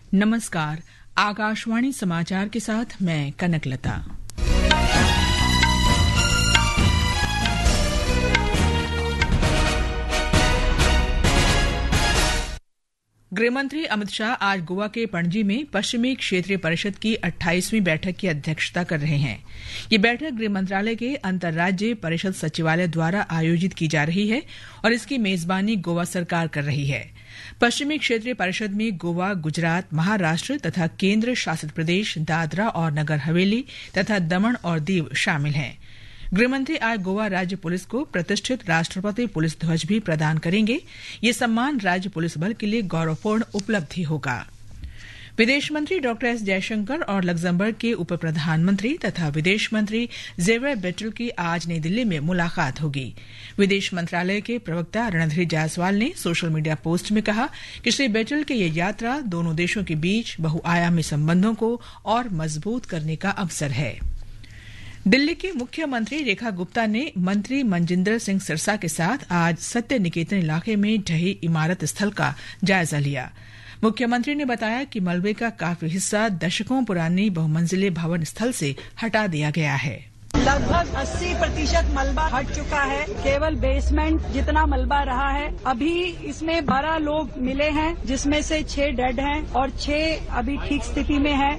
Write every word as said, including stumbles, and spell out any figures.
नमस्कार, आकाशवाणी समाचार के साथ मैं कनकलता। गृहमंत्री अमित शाह आज गोवा के पणजी में पश्चिमी क्षेत्रीय परिषद की अट्ठाईसवीं बैठक की अध्यक्षता कर रहे हैं। ये बैठक गृह मंत्रालय के अंतर्राज्यीय परिषद सचिवालय द्वारा आयोजित की जा रही है और इसकी मेजबानी गोवा सरकार कर रही है। पश्चिमी क्षेत्रीय परिषद में गोवा, गुजरात, महाराष्ट्र तथा केंद्र शासित प्रदेश, दादरा और नगर हवेली तथा दमन और दीव शामिल हैं। गृहमंत्री आज गोवा राज्य पुलिस को प्रतिष्ठित राष्ट्रपति पुलिस ध्वज भी प्रदान करेंगे। ये सम्मान राज्य पुलिस बल के लिए गौरवपूर्ण उपलब्धि होगा। विदेश मंत्री डॉ एस जयशंकर और लग्जमबर्ग के उप प्रधानमंत्री तथा विदेश मंत्री जेवियर बेटल की आज नई दिल्ली में मुलाकात होगी। विदेश मंत्रालय के प्रवक्ता रणधीर जायसवाल ने सोशल मीडिया पोस्ट में कहा कि श्री बेटल की यह यात्रा दोनों देशों के बीच बहुआयामी संबंधों को और मजबूत करने का अवसर है। दिल्ली की मुख्यमंत्री रेखा गुप्ता ने मंत्री मनजिंदर सिंह सिरसा के साथ आज सत्य निकेतन इलाके में ढही इमारत स्थल का जायजा लिया। मुख्यमंत्री ने बताया कि मलबे का काफी हिस्सा दशकों पुरानी बहुमंजिले भवन स्थल से हटा दिया गया है। लगभग अस्सी प्रतिशत मलबा हट चुका है। केवल बेसमेंट जितना मलबा रहा है। अभी इसमें बारह लोग मिले हैं, जिसमें से छह डेड हैं और छह अभी ठीक स्थिति में हैं।